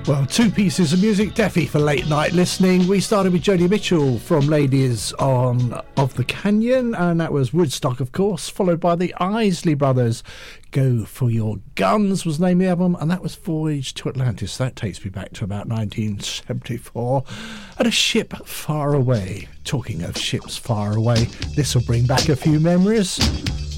Well, two pieces of music, Deafy for late night listening. We started with Joni Mitchell from Ladies of the Canyon, and that was Woodstock, of course, followed by the Isley Brothers. Go for Your Guns was the name of the album, and that was Voyage to Atlantis. That takes me back to about 1974. And A Ship Far Away. Talking of ships far away, this will bring back a few memories.